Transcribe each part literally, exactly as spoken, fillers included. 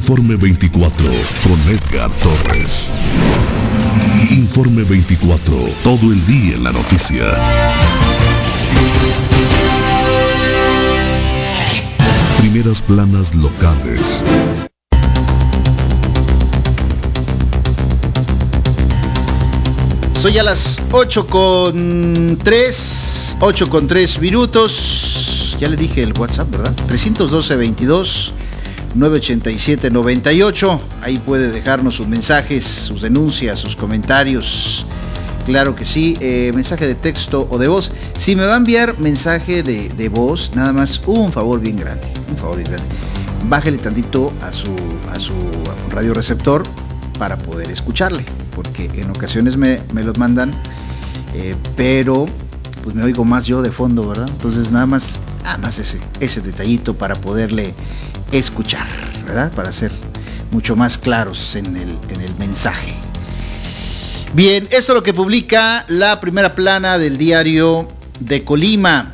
Informe veinticuatro con Edgar Torres. Informe veinticuatro, todo el día en la noticia. Primeras planas locales. Soy a las ocho con tres, ocho con tres minutos. Ya le dije el WhatsApp, ¿verdad? trescientos doce, veintidós, novecientos ochenta y siete, noventa y ocho. Ahí puede dejarnos sus mensajes, sus denuncias, sus comentarios. Claro que sí, eh, mensaje de texto o de voz. Si me va a enviar mensaje de, de voz, nada más un favor bien grande, un favor bien grande. Bájele tantito a su, a su radioreceptor para poder escucharle, porque en ocasiones me, me los mandan, eh, pero pues me oigo más yo de fondo, ¿verdad? Entonces nada más, nada más ese, ese detallito para poderle escuchar, ¿verdad? Para ser mucho más claros en el, en el mensaje. Bien, esto es lo que publica la primera plana del Diario de Colima.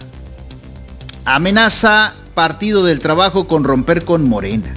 Amenaza Partido del Trabajo con romper con Morena.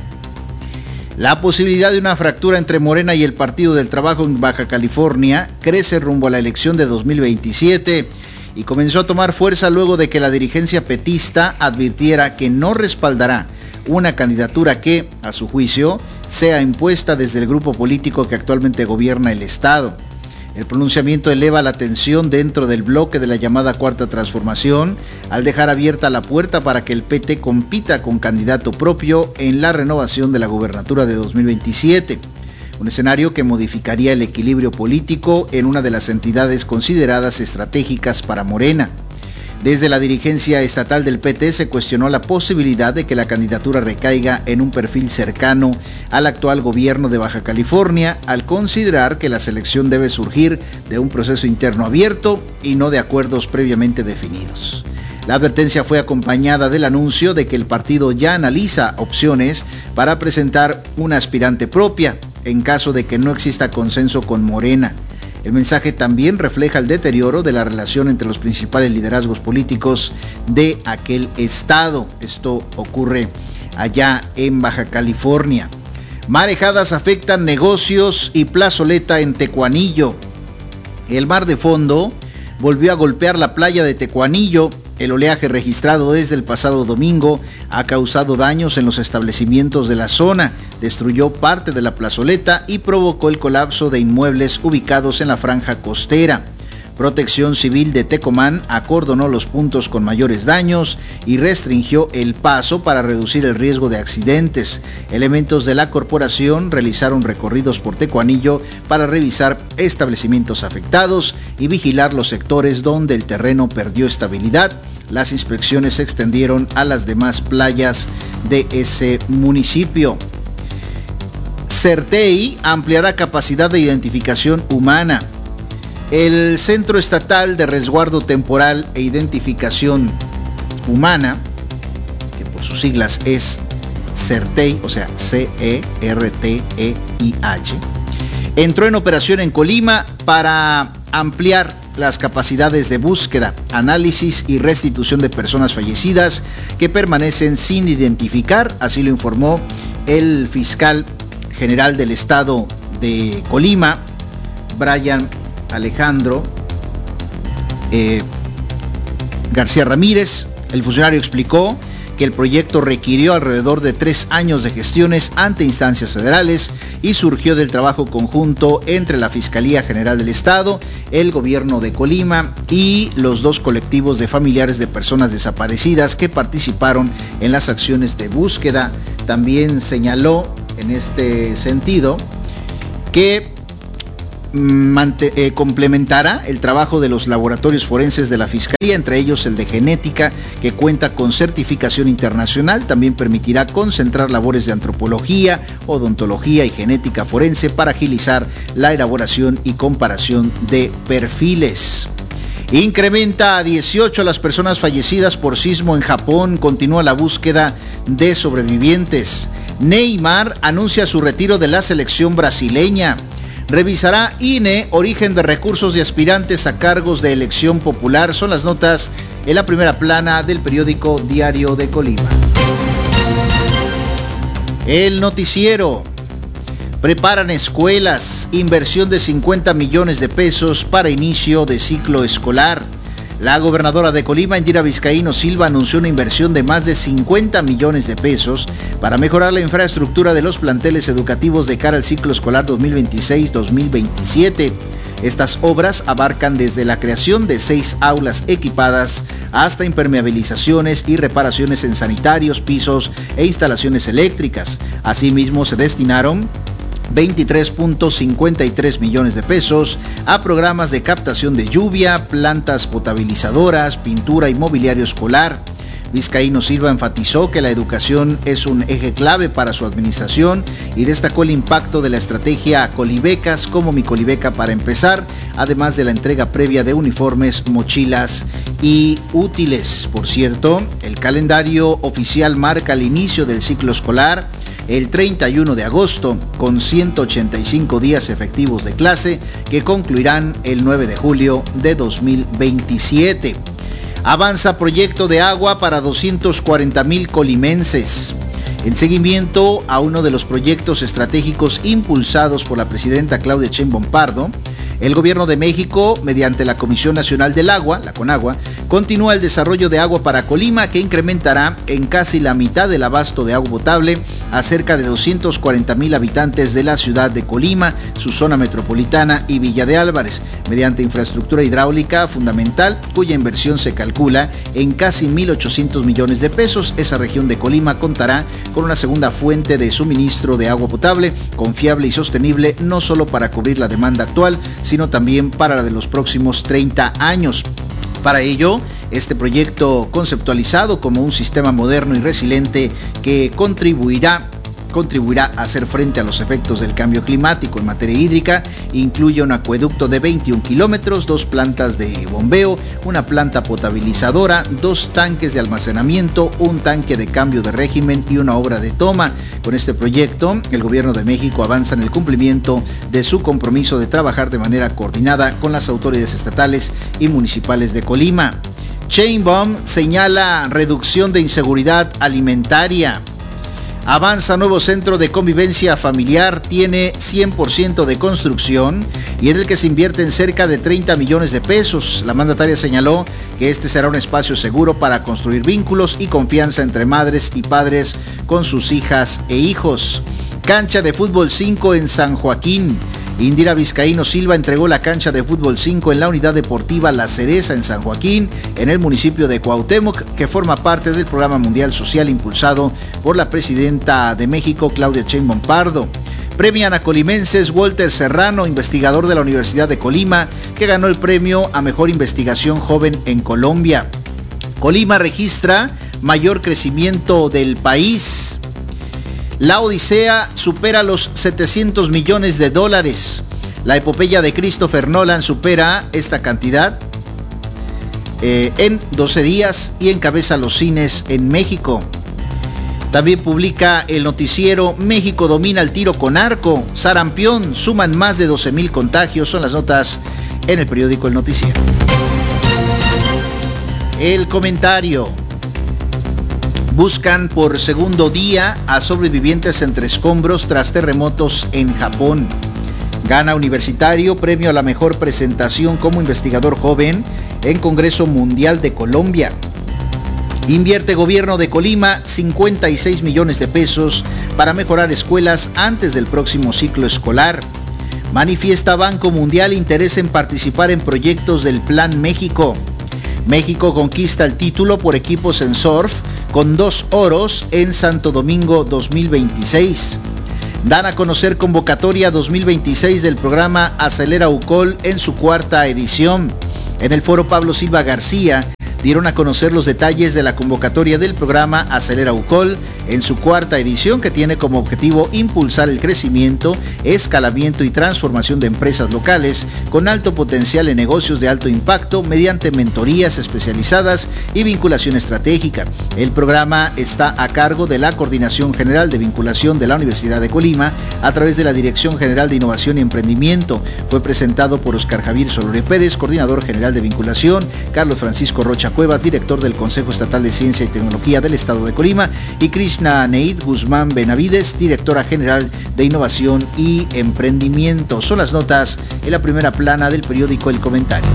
La posibilidad de una fractura entre Morena y el Partido del Trabajo en Baja California crece rumbo a la elección de dos mil veintisiete y comenzó a tomar fuerza luego de que la dirigencia petista advirtiera que no respaldará una candidatura que, a su juicio, sea impuesta desde el grupo político que actualmente gobierna el estado. El pronunciamiento eleva la tensión dentro del bloque de la llamada Cuarta Transformación, al dejar abierta la puerta para que el P T compita con candidato propio en la renovación de la gubernatura de dos mil veintisiete. Un escenario que modificaría el equilibrio político en una de las entidades consideradas estratégicas para Morena. Desde la dirigencia estatal del P T se cuestionó la posibilidad de que la candidatura recaiga en un perfil cercano al actual gobierno de Baja California, al considerar que la selección debe surgir de un proceso interno abierto y no de acuerdos previamente definidos. La advertencia fue acompañada del anuncio de que el partido ya analiza opciones para presentar una aspirante propia, en caso de que no exista consenso con Morena. El mensaje también refleja el deterioro de la relación entre los principales liderazgos políticos de aquel estado. Esto ocurre allá en Baja California. Marejadas afectan negocios y plazoleta en Tecuanillo. El mar de fondo volvió a golpear la playa de Tecuanillo. El oleaje registrado desde el pasado domingo ha causado daños en los establecimientos de la zona, destruyó parte de la plazoleta y provocó el colapso de inmuebles ubicados en la franja costera. Protección Civil de Tecomán acordonó los puntos con mayores daños y restringió el paso para reducir el riesgo de accidentes. Elementos de la corporación realizaron recorridos por Tecuanillo para revisar establecimientos afectados y vigilar los sectores donde el terreno perdió estabilidad. Las inspecciones se extendieron a las demás playas de ese municipio. CERTEI ampliará capacidad de identificación humana. El Centro Estatal de Resguardo Temporal e Identificación Humana, que por sus siglas es CERTEI, o sea, C E R T E I H, entró en operación en Colima para ampliar las capacidades de búsqueda, análisis y restitución de personas fallecidas que permanecen sin identificar, así lo informó el fiscal general del estado de Colima, Brian Alejandro eh, García Ramírez. El funcionario explicó que el proyecto requirió alrededor de tres años de gestiones ante instancias federales y surgió del trabajo conjunto entre la Fiscalía General del Estado, el Gobierno de Colima y los dos colectivos de familiares de personas desaparecidas que participaron en las acciones de búsqueda. También señaló en este sentido que Mante, eh, complementará el trabajo de los laboratorios forenses de la Fiscalía, entre ellos el de genética, que cuenta con certificación internacional. También permitirá concentrar labores de antropología, odontología y genética forense para agilizar la elaboración y comparación de perfiles. Incrementa a dieciocho las personas fallecidas por sismo en Japón. Continúa la búsqueda de sobrevivientes. Neymar anuncia su retiro de la selección brasileña. Revisará I N E origen de recursos de aspirantes a cargos de elección popular. Son las notas en la primera plana del periódico Diario de Colima. El noticiero. Preparan escuelas, inversión de cincuenta millones de pesos para inicio de ciclo escolar. La gobernadora de Colima, Indira Vizcaíno Silva, anunció una inversión de más de cincuenta millones de pesos para mejorar la infraestructura de los planteles educativos de cara al ciclo escolar dos mil veintiséis dos mil veintisiete. Estas obras abarcan desde la creación de seis aulas equipadas hasta impermeabilizaciones y reparaciones en sanitarios, pisos e instalaciones eléctricas. Asimismo, se destinaron veintitrés punto cincuenta y tres millones de pesos a programas de captación de lluvia, plantas potabilizadoras, pintura y mobiliario escolar. Vizcaíno Silva enfatizó que la educación es un eje clave para su administración y destacó el impacto de la estrategia Colibecas como Mi Colibeca para empezar, además de la entrega previa de uniformes, mochilas y útiles. Por cierto, el calendario oficial marca el inicio del ciclo escolar el treinta y uno de agosto, con ciento ochenta y cinco días efectivos de clase que concluirán el nueve de julio de dos mil veintisiete. Avanza proyecto de agua para doscientos cuarenta mil colimenses. En seguimiento a uno de los proyectos estratégicos impulsados por la presidenta Claudia Sheinbaum Pardo, el Gobierno de México, mediante la Comisión Nacional del Agua, la CONAGUA, continúa el desarrollo de agua para Colima, que incrementará en casi la mitad del abasto de agua potable a cerca de doscientos cuarenta mil habitantes de la ciudad de Colima, su zona metropolitana y Villa de Álvarez, mediante infraestructura hidráulica fundamental, cuya inversión se calcula en casi mil ochocientos millones de pesos. Esa región de Colima contará con una segunda fuente de suministro de agua potable, confiable y sostenible, no solo para cubrir la demanda actual, sino también para la de los próximos treinta años. Para ello, este proyecto, conceptualizado como un sistema moderno y resiliente que contribuirá contribuirá a hacer frente a los efectos del cambio climático en materia hídrica, incluye un acueducto de veintiún kilómetros, dos plantas de bombeo, una planta potabilizadora, dos tanques de almacenamiento, un tanque de cambio de régimen y una obra de toma. Con este proyecto, el Gobierno de México avanza en el cumplimiento de su compromiso de trabajar de manera coordinada con las autoridades estatales y municipales de Colima. Sheinbaum señala reducción de inseguridad alimentaria. Avanza nuevo centro de convivencia familiar, tiene cien por ciento de construcción y en el que se invierten cerca de treinta millones de pesos. La mandataria señaló que este será un espacio seguro para construir vínculos y confianza entre madres y padres con sus hijas e hijos. Cancha de fútbol cinco en San Joaquín. Indira Vizcaíno Silva entregó la cancha de fútbol cinco en la unidad deportiva La Cereza en San Joaquín, en el municipio de Cuauhtémoc, que forma parte del programa mundial social impulsado por la presidenta de México, Claudia Sheinbaum Pardo. Premian a colimenses Walter Serrano, investigador de la Universidad de Colima, que ganó el premio a Mejor Investigación Joven en Colombia. Colima registra mayor crecimiento del país. La Odisea supera los setecientos millones de dólares. La epopeya de Christopher Nolan supera esta cantidad eh, en doce días y encabeza los cines en México. También publica el noticiero México domina el tiro con arco. Sarampión, suman más de doce mil contagios. Son las notas en el periódico El Noticiero. El comentario. Buscan por segundo día a sobrevivientes entre escombros tras terremotos en Japón. Gana Universitario premio a la mejor presentación como investigador joven en Congreso Mundial de Colombia. Invierte Gobierno de Colima cincuenta y seis millones de pesos para mejorar escuelas antes del próximo ciclo escolar. Manifiesta Banco Mundial interés en participar en proyectos del Plan México. México conquista el título por equipos en surf con dos oros en Santo Domingo dos mil veintiséis. Dan a conocer convocatoria dos mil veintiséis del programa Acelera U C O L en su cuarta edición. En el foro Pablo Silva García dieron a conocer los detalles de la convocatoria del programa Acelera U C O L en su cuarta edición, que tiene como objetivo impulsar el crecimiento, escalamiento y transformación de empresas locales con alto potencial en negocios de alto impacto mediante mentorías especializadas y vinculación estratégica. El programa está a cargo de la Coordinación General de Vinculación de la Universidad de Colima a través de la Dirección General de Innovación y Emprendimiento. Fue presentado por Oscar Javier Solorio Pérez, coordinador general de vinculación, Carlos Francisco Rocha Rocha Cuevas, director del Consejo Estatal de Ciencia y Tecnología del Estado de Colima, y Krishna Neid Guzmán Benavides, directora general de Innovación y Emprendimiento. Son las notas en la primera plana del periódico El Comentario.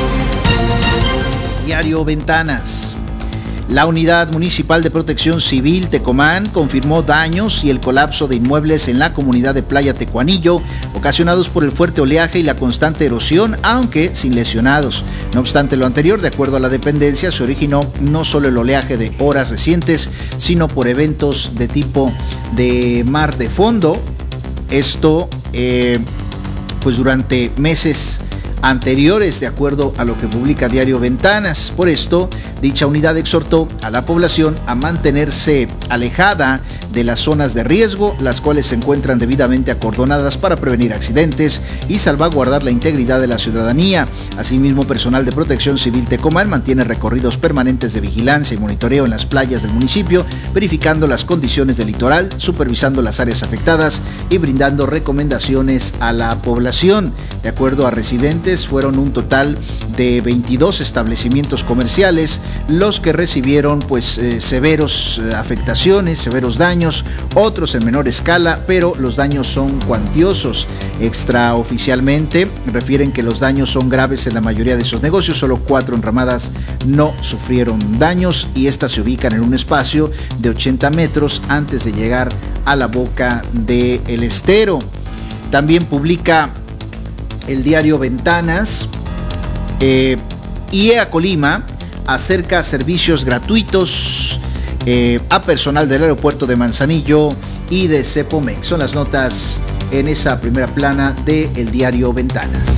Diario Ventanas. La Unidad Municipal de Protección Civil Tecomán confirmó daños y el colapso de inmuebles en la comunidad de Playa Tecuanillo, ocasionados por el fuerte oleaje y la constante erosión, aunque sin lesionados. No obstante lo anterior, de acuerdo a la dependencia, se originó no solo el oleaje de horas recientes, sino por eventos de tipo de mar de fondo. Esto, eh, pues durante meses anteriores, de acuerdo a lo que publica Diario Ventanas. Por esto, dicha unidad exhortó a la población a mantenerse alejada de las zonas de riesgo, las cuales se encuentran debidamente acordonadas para prevenir accidentes y salvaguardar la integridad de la ciudadanía. Asimismo, personal de Protección Civil Tecomán mantiene recorridos permanentes de vigilancia y monitoreo en las playas del municipio, verificando las condiciones del litoral, supervisando las áreas afectadas y brindando recomendaciones a la población. De acuerdo a residentes, fueron un total de veintidós establecimientos comerciales los que recibieron pues eh, severos eh, afectaciones, severos daños, otros en menor escala, pero los daños son cuantiosos. Extraoficialmente refieren que los daños son graves en la mayoría de esos negocios, solo cuatro enramadas no sufrieron daños y estas se ubican en un espacio de ochenta metros antes de llegar a la boca del estero. También publica el diario Ventanas, eh, I E A Colima acerca servicios gratuitos eh, a personal del aeropuerto de Manzanillo y de Cepomex. Son las notas en esa primera plana del diario Ventanas.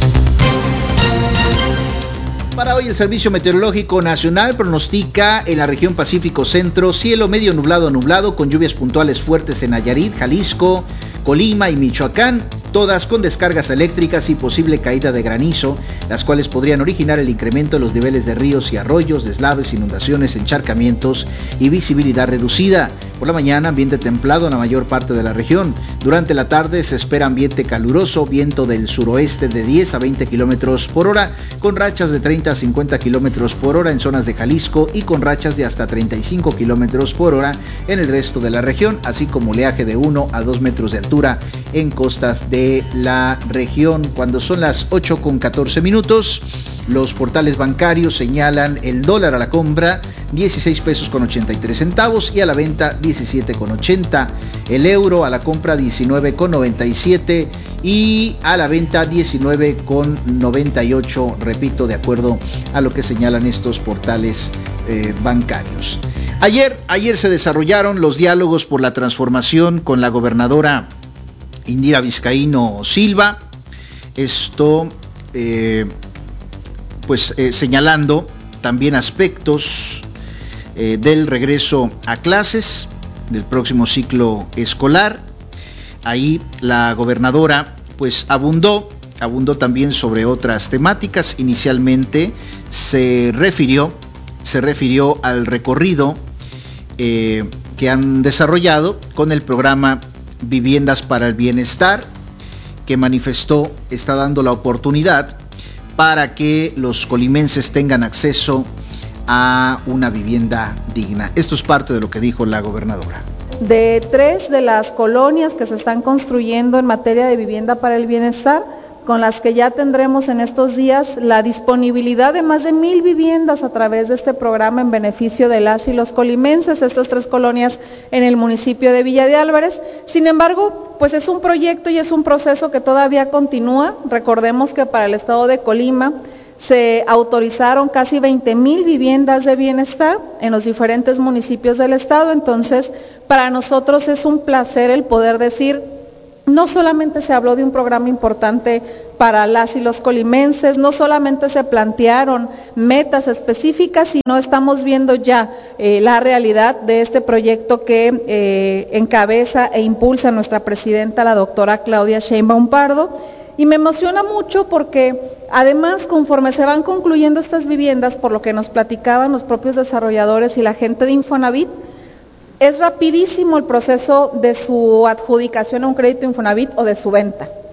Para hoy el Servicio Meteorológico Nacional pronostica en la región Pacífico Centro cielo medio nublado a nublado con lluvias puntuales fuertes en Nayarit, Jalisco, Colima y Michoacán, todas con descargas eléctricas y posible caída de granizo, las cuales podrían originar el incremento de los niveles de ríos y arroyos, deslaves, inundaciones, encharcamientos y visibilidad reducida. Por la mañana, ambiente templado en la mayor parte de la región. Durante la tarde se espera ambiente caluroso, viento del suroeste de diez a veinte kilómetros por hora, con rachas de treinta a cincuenta kilómetros por hora en zonas de Jalisco y con rachas de hasta treinta y cinco kilómetros por hora en el resto de la región, así como oleaje de uno a dos metros de altura en costas de la región. Cuando son las ocho con catorce minutos, los portales bancarios señalan el dólar a la compra dieciséis pesos con ochenta y tres centavos y a la venta diecisiete con ochenta, el euro a la compra diecinueve con noventa y siete y a la venta diecinueve con noventa y ocho, repito, de acuerdo a lo que señalan estos portales eh, bancarios. Ayer, ayer se desarrollaron los diálogos por la transformación con la gobernadora Indira Vizcaíno Silva, esto eh, pues eh, señalando también aspectos eh, del regreso a clases del próximo ciclo escolar. Ahí la gobernadora pues abundó, abundó también sobre otras temáticas. Inicialmente se refirió, se refirió al recorrido eh, que han desarrollado con el programa Viviendas para el Bienestar, que manifestó está dando la oportunidad para que los colimenses tengan acceso a una vivienda digna. Esto es parte de lo que dijo la gobernadora. De tres de las colonias que se están construyendo en materia de vivienda para el bienestar, con las que ya tendremos en estos días la disponibilidad de más de mil viviendas a través de este programa en beneficio de las y los colimenses, estas tres colonias en el municipio de Villa de Álvarez. Sin embargo, pues es un proyecto y es un proceso que todavía continúa. Recordemos que para el estado de Colima se autorizaron casi veinte mil viviendas de bienestar en los diferentes municipios del estado. Entonces, para nosotros es un placer el poder decir, no solamente se habló de un programa importante para las y los colimenses, no solamente se plantearon metas específicas, sino estamos viendo ya eh, la realidad de este proyecto que eh, encabeza e impulsa nuestra presidenta, la doctora Claudia Sheinbaum Pardo, y me emociona mucho porque además, conforme se van concluyendo estas viviendas, por lo que nos platicaban los propios desarrolladores y la gente de Infonavit, es rapidísimo el proceso de su adjudicación a un crédito Infonavit o de su venta.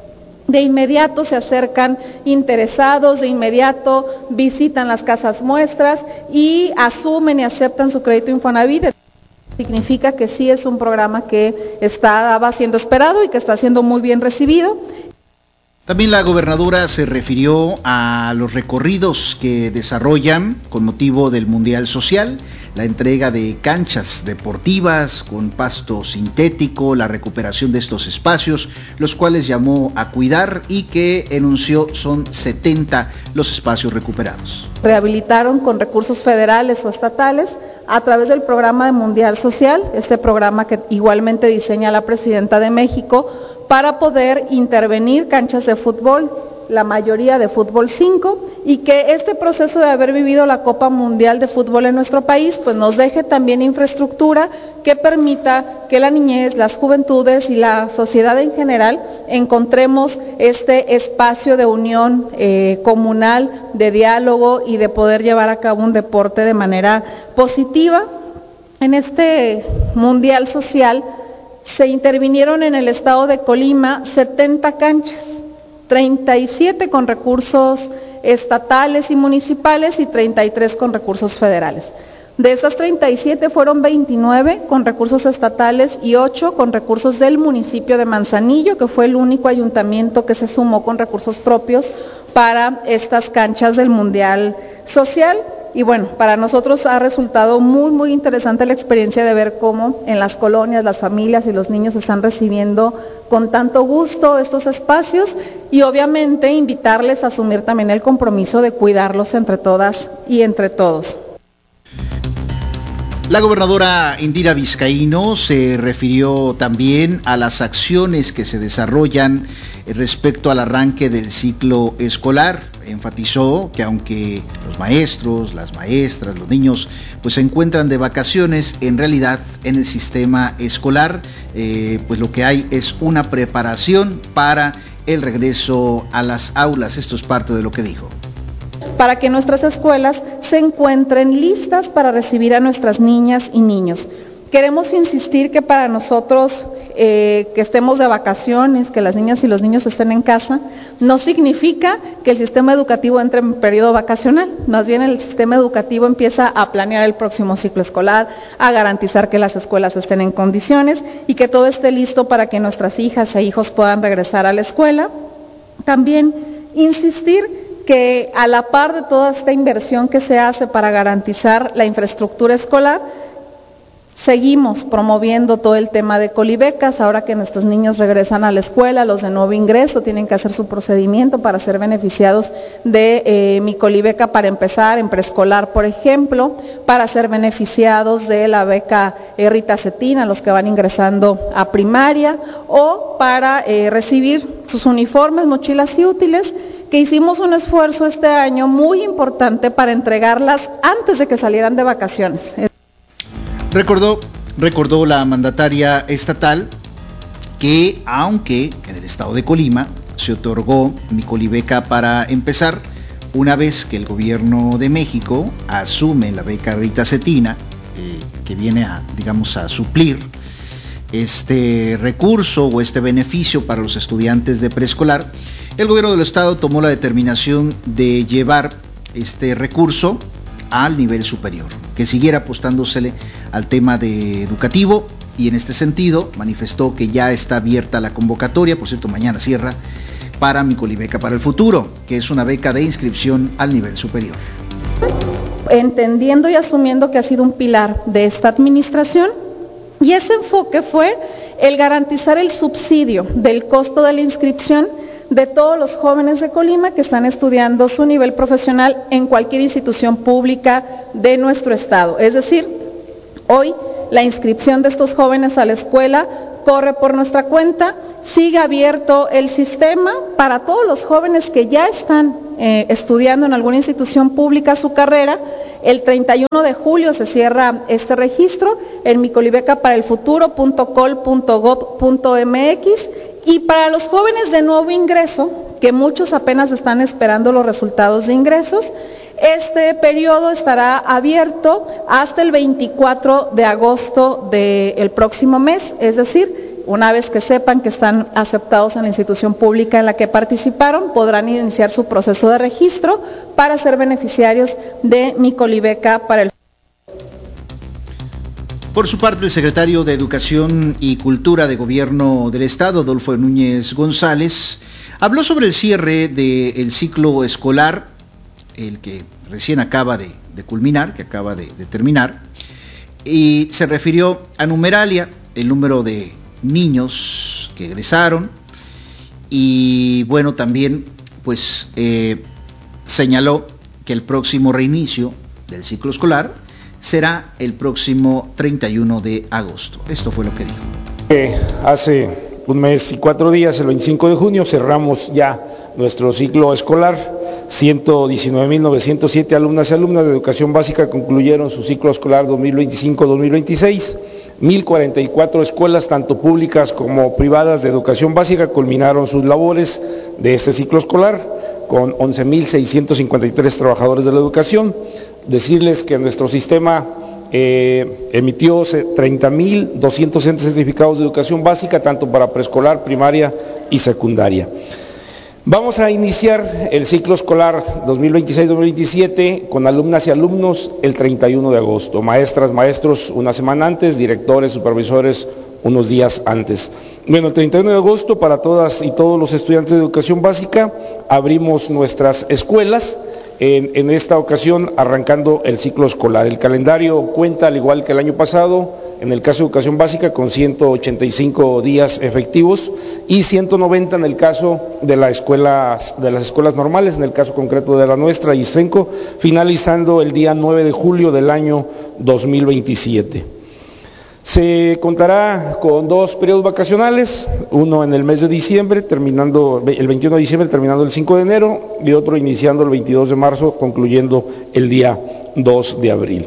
de inmediato se acercan interesados, de inmediato visitan las casas muestras y asumen y aceptan su crédito Infonavit. Significa que sí es un programa que estaba siendo esperado y que está siendo muy bien recibido. También la gobernadora se refirió a los recorridos que desarrollan con motivo del Mundial Social, la entrega de canchas deportivas con pasto sintético, la recuperación de estos espacios, los cuales llamó a cuidar y que enunció son setenta los espacios recuperados. Rehabilitaron con recursos federales o estatales a través del programa de Mundial Social, este programa que igualmente diseña la Presidenta de México, para poder intervenir canchas de fútbol, la mayoría de fútbol cinco, y que este proceso de haber vivido la Copa Mundial de Fútbol en nuestro país, pues nos deje también infraestructura que permita que la niñez, las juventudes y la sociedad en general encontremos este espacio de unión eh, comunal, de diálogo y de poder llevar a cabo un deporte de manera positiva. En este Mundial Social se intervinieron en el estado de Colima setenta canchas, treinta y siete con recursos estatales y municipales y treinta y tres con recursos federales. De estas treinta y siete fueron veintinueve con recursos estatales y ocho con recursos del municipio de Manzanillo, que fue el único ayuntamiento que se sumó con recursos propios para estas canchas del Mundial Social. Y bueno, para nosotros ha resultado muy, muy interesante la experiencia de ver cómo en las colonias las familias y los niños están recibiendo con tanto gusto estos espacios y obviamente invitarles a asumir también el compromiso de cuidarlos entre todas y entre todos. La gobernadora Indira Vizcaíno se refirió también a las acciones que se desarrollan respecto al arranque del ciclo escolar. Enfatizó que aunque los maestros, las maestras, los niños pues se encuentran de vacaciones, en realidad en el sistema escolar eh, pues lo que hay es una preparación para el regreso a las aulas. Esto es parte de lo que dijo. Para que nuestras escuelas se encuentren listas para recibir a nuestras niñas y niños. Queremos insistir que para nosotros eh, que estemos de vacaciones, que las niñas y los niños estén en casa, no significa que el sistema educativo entre en periodo vacacional, más bien el sistema educativo empieza a planear el próximo ciclo escolar, a garantizar que las escuelas estén en condiciones y que todo esté listo para que nuestras hijas e hijos puedan regresar a la escuela. También insistir que a la par de toda esta inversión que se hace para garantizar la infraestructura escolar, seguimos promoviendo todo el tema de colibecas. Ahora que nuestros niños regresan a la escuela, los de nuevo ingreso tienen que hacer su procedimiento para ser beneficiados de eh, mi colibeca para empezar en preescolar, por ejemplo, para ser beneficiados de la beca eh, Rita Cetina, los que van ingresando a primaria, o para eh, recibir sus uniformes, mochilas y útiles, que hicimos un esfuerzo este año muy importante para entregarlas antes de que salieran de vacaciones. Recordó, recordó la mandataria estatal que aunque en el estado de Colima se otorgó mi colibeca para empezar, una vez que el gobierno de México asume la beca Rita Cetina, eh, que viene a, digamos, a suplir este recurso o este beneficio para los estudiantes de preescolar, el gobierno del estado tomó la determinación de llevar este recurso al nivel superior, que siguiera apostándosele al tema de educativo, y en este sentido manifestó que ya está abierta la convocatoria, por cierto mañana cierra, para mi colibeca para el futuro, que es una beca de inscripción al nivel superior. Entendiendo y asumiendo que ha sido un pilar de esta administración, y ese enfoque fue el garantizar el subsidio del costo de la inscripción de todos los jóvenes de Colima que están estudiando su nivel profesional en cualquier institución pública de nuestro estado. Es decir, hoy la inscripción de estos jóvenes a la escuela corre por nuestra cuenta, sigue abierto el sistema para todos los jóvenes que ya están eh, estudiando en alguna institución pública su carrera. El treinta y uno de julio se cierra este registro en mi colibeca para el futuro punto col punto gob punto mx, y para los jóvenes de nuevo ingreso, que muchos apenas están esperando los resultados de ingresos, este periodo estará abierto hasta el veinticuatro de agosto del próximo mes, es decir, una vez que sepan que están aceptados en la institución pública en la que participaron, podrán iniciar su proceso de registro para ser beneficiarios de mi Colibeca para el. Por su parte, el secretario de Educación y Cultura de Gobierno del Estado, Adolfo Núñez González, habló sobre el cierre del ciclo escolar, el que recién acaba de, de culminar, que acaba de, de terminar, y se refirió a numeralia, el número de niños que egresaron, y bueno, también pues eh, señaló que el próximo reinicio del ciclo escolar será el próximo treinta y uno de agosto. Esto fue lo que dijo. Eh, hace un mes y cuatro días, el veinticinco de junio, cerramos ya nuestro ciclo escolar. ciento diecinueve mil novecientos siete alumnas y alumnas de educación básica concluyeron su ciclo escolar dos mil veinticinco dos mil veintiséis. mil cuarenta y cuatro escuelas, tanto públicas como privadas de educación básica, culminaron sus labores de este ciclo escolar con once mil seiscientos cincuenta y tres trabajadores de la educación. Decirles que nuestro sistema eh, emitió treinta mil doscientos certificados de educación básica, tanto para preescolar, primaria y secundaria. Vamos a iniciar el ciclo escolar dos mil veintiséis dos mil veintisiete con alumnas y alumnos el treinta y uno de agosto, maestras, maestros una semana antes, directores, supervisores unos días antes. Bueno, el treinta y uno de agosto, para todas y todos los estudiantes de educación básica, abrimos nuestras escuelas. En, en esta ocasión arrancando el ciclo escolar. El calendario cuenta, al igual que el año pasado, en el caso de educación básica, con ciento ochenta y cinco días efectivos y ciento noventa en el caso de, la escuela, de las escuelas normales, en el caso concreto de la nuestra, ISFENCO, finalizando el día nueve de julio del año dos mil veintisiete. Se contará con dos periodos vacacionales, uno en el mes de diciembre, terminando el veintiuno de diciembre, terminando el cinco de enero, y otro iniciando el veintidós de marzo, concluyendo el día dos de abril.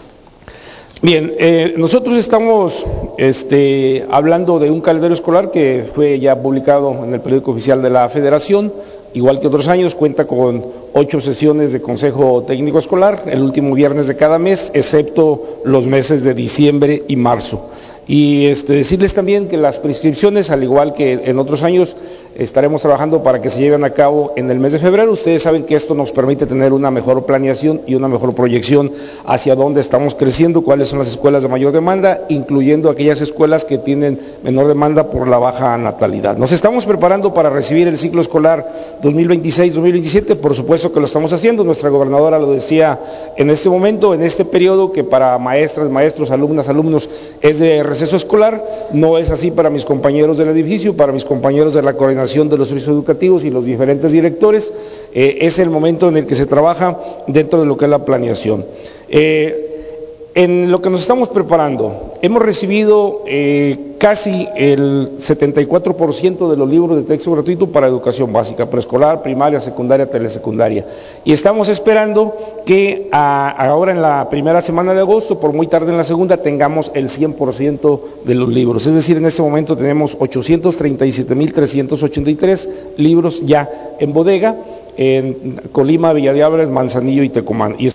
Bien, eh, nosotros estamos este, hablando de un calendario escolar que fue ya publicado en el periódico oficial de la Federación. Igual que otros años, cuenta con ocho sesiones de Consejo Técnico Escolar, el último viernes de cada mes, excepto los meses de diciembre y marzo. Y este, decirles también que las prescripciones, al igual que en otros años, estaremos trabajando para que se lleven a cabo en el mes de febrero. Ustedes saben que esto nos permite tener una mejor planeación y una mejor proyección hacia dónde estamos creciendo, cuáles son las escuelas de mayor demanda, incluyendo aquellas escuelas que tienen menor demanda por la baja natalidad. Nos estamos preparando para recibir el ciclo escolar dos mil veintiséis dos mil veintisiete, por supuesto que lo estamos haciendo. Nuestra gobernadora lo decía en este momento, en este periodo, que para maestras, maestros, alumnas, alumnos es de receso escolar. No es así para mis compañeros del edificio, para mis compañeros de la coordinación de los servicios educativos y los diferentes directores. Eh, es el momento en el que se trabaja dentro de lo que es la planeación. Eh, en lo que nos estamos preparando, hemos recibido eh, casi el setenta y cuatro por ciento de los libros de texto gratuito para educación básica, preescolar, primaria, secundaria, telesecundaria, y estamos esperando que a, ahora en la primera semana de agosto, por muy tarde en la segunda, tengamos el cien por ciento de los libros. Es decir, en este momento tenemos ochocientos treinta y siete mil trescientos ochenta y tres libros ya en bodega en Colima, Villa de Álvarez, Manzanillo y Tecomán. Y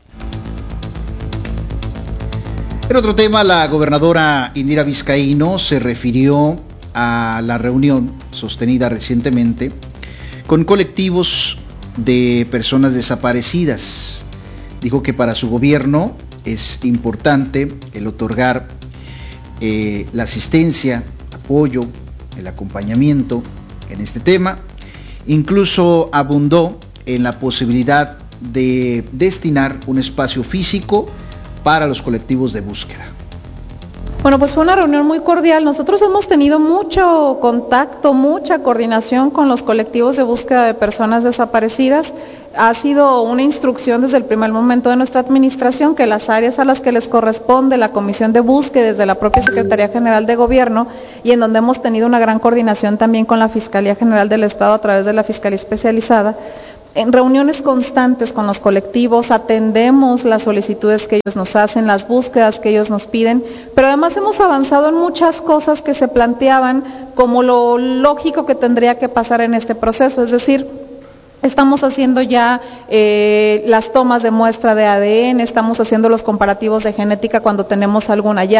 en otro tema, la gobernadora Indira Vizcaíno se refirió a la reunión sostenida recientemente con colectivos de personas desaparecidas. Dijo que para su gobierno es importante el otorgar eh, la asistencia, apoyo, el acompañamiento en este tema. Incluso abundó en la posibilidad de destinar un espacio físico para los colectivos de búsqueda. Bueno, pues fue una reunión muy cordial. Nosotros hemos tenido mucho contacto, mucha coordinación con los colectivos de búsqueda de personas desaparecidas. Ha sido una instrucción desde el primer momento de nuestra administración que las áreas a las que les corresponde la comisión de búsqueda desde la propia Secretaría General de Gobierno, y en donde hemos tenido una gran coordinación también con la Fiscalía General del Estado a través de la Fiscalía Especializada, en reuniones constantes con los colectivos, atendemos las solicitudes que ellos nos hacen, las búsquedas que ellos nos piden, pero además hemos avanzado en muchas cosas que se planteaban como lo lógico que tendría que pasar en este proceso, es decir, estamos haciendo ya eh, las tomas de muestra de A D N, estamos haciendo los comparativos de genética cuando tenemos algún hallazgo.